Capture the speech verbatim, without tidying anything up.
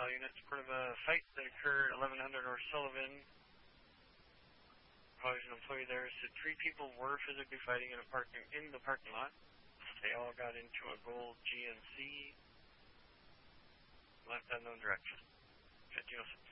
All units, part of a fight that occurred eleven hundred North Sullivan. There's an employee there said three people were physically fighting in a parking in the parking lot. They all got into a gold G M C. Left unknown direction. fifteen oh six.